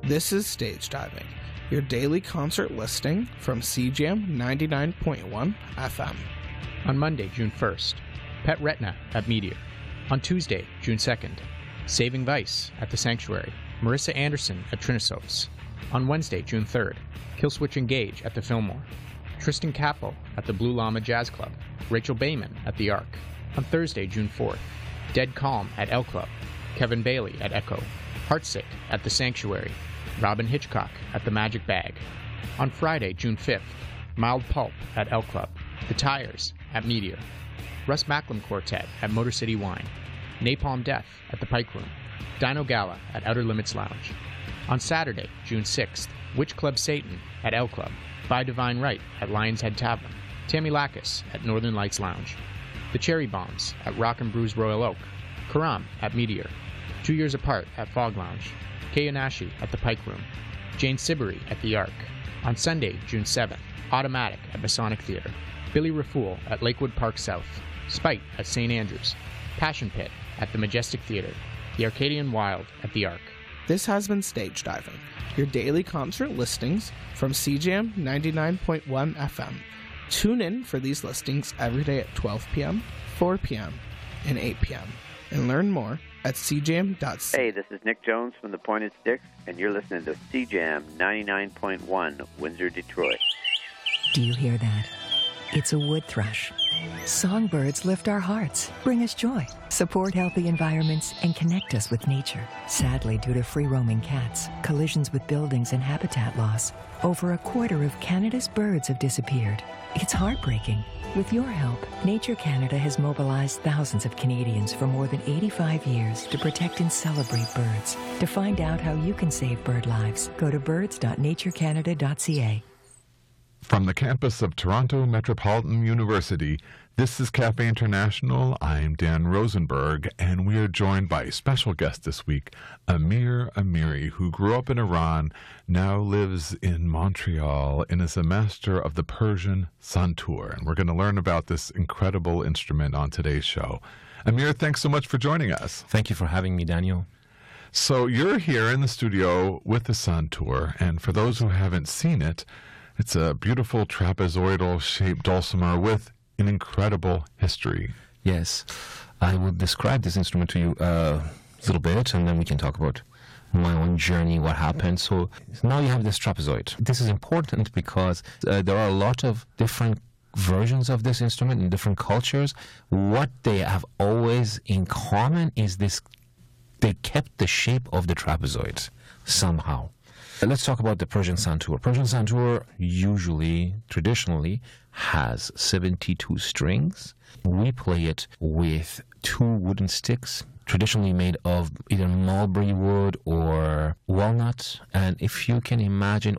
This is Stage Diving, your daily concert listing from CJAM 99.1 FM. On Monday, June 1st, Pet Retna at Meteor. On Tuesday, June 2nd, Saving Vice at The Sanctuary, Marissa Anderson at Trinosopes. On Wednesday, June 3rd, Killswitch Engage at the Fillmore, Tristan Capel at the Blue Llama Jazz Club, Rachel Bayman at the Arc. On Thursday, June 4th, Dead Calm at L Club, Kevin Bailey at Echo, Heartsick at the Sanctuary, Robin Hitchcock at the Magic Bag. On Friday, June 5th, Mild Pulp at L Club, The Tires at Meteor, Russ Macklem Quartet at Motor City Wine, Napalm Death at the Pike Room, Dino Gala at Outer Limits Lounge. On Saturday, June 6th, Witch Club Satan at L Club, By Divine Right at Lion's Head Tavern, Tammy Lacus at Northern Lights Lounge, The Cherry Bombs at Rock and Brews Royal Oak, Karam at Meteor, 2 Years Apart at Fog Lounge, Kei Onashi at the Pike Room, Jane Siberry at the Arc. On Sunday, June 7th, Automatic at Masonic Theater, Billy Rafool at Lakewood Park South, Spite at St. Andrews, Passion Pit at the Majestic Theater, The Arcadian Wild at the Arc. This has been Stage Diving, your daily concert listings from CJAM 99.1 FM. Tune in for these listings every day at 12 p.m., 4 p.m., and 8 p.m. and learn more at cjam.ca. Hey, this is Nick Jones from the Pointed Sticks, and you're listening to CJAM 99.1, Windsor, Detroit. Do you hear that? It's a wood thrush. Songbirds lift our hearts, bring us joy, support healthy environments, and connect us with nature. Sadly, due to free-roaming cats, collisions with buildings, and habitat loss, over a quarter of Canada's birds have disappeared. It's heartbreaking. With your help, Nature Canada has mobilized thousands of Canadians for more than 85 years to protect and celebrate birds. To find out how you can save bird lives, go to birds.naturecanada.ca. From the campus of Toronto Metropolitan University, this is Cafe International. I'm Dan Rosenberg, and we are joined by a special guest this week, Amir Amiri, who grew up in Iran, now lives in Montreal, and is a master of the Persian santur. And we're going to learn about this incredible instrument on today's show. Amir, thanks so much for joining us. Thank you for having me, Daniel. So you're here in the studio with the santur, and for those who haven't seen it, it's a beautiful trapezoidal-shaped dulcimer with an incredible history. Yes. I will describe this instrument to you a little bit, and then we can talk about my own journey, what happened. So now you have this trapezoid. This is important because there are a lot of different versions of this instrument in different cultures. What they have always in common is this: they kept the shape of the trapezoid somehow. Let's talk about the Persian santur. Persian santur usually, traditionally, has 72 strings. We play it with 2 wooden sticks, traditionally made of either mulberry wood or walnut. And if you can imagine